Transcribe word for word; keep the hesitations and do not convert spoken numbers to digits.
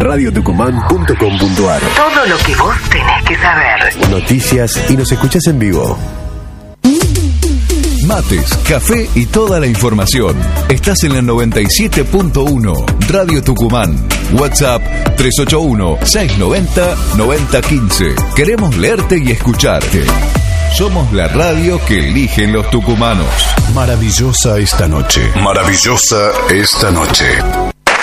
radio tucumán punto com punto ar. Todo lo que vos tenés que saber. Noticias y nos escuchás en vivo. Mates, café y toda la información. Estás en la noventa y siete punto uno, Radio Tucumán. WhatsApp tres ocho uno, seis nueve cero, nueve cero uno cinco. Queremos leerte y escucharte. Somos la radio que eligen los tucumanos. Maravillosa esta noche. Maravillosa esta noche.